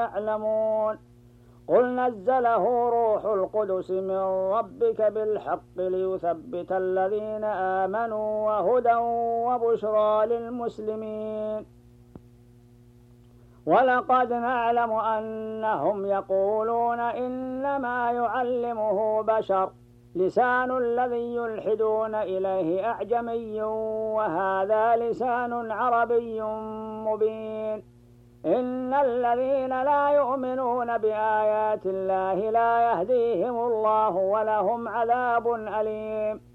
يعلمون قل نزله روح القدس من ربك بالحق ليثبت الذين آمنوا وهدى وبشرى للمسلمين ولقد نعلم أنهم يقولون إنما يعلمه بشر لسان الذي يلحدون إليه أعجمي وهذا لسان عربي مبين إن الذين لا يؤمنون بآيات الله لا يهديهم الله ولهم عذاب أليم